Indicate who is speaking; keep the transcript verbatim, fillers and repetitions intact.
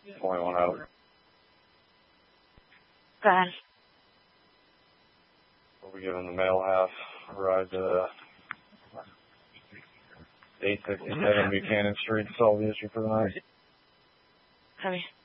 Speaker 1: twenty-one out.
Speaker 2: Go ahead.
Speaker 1: We'll be giving the male half a ride to eight sixty-seven Buchanan Street to solve the issue for the night.
Speaker 2: Copy.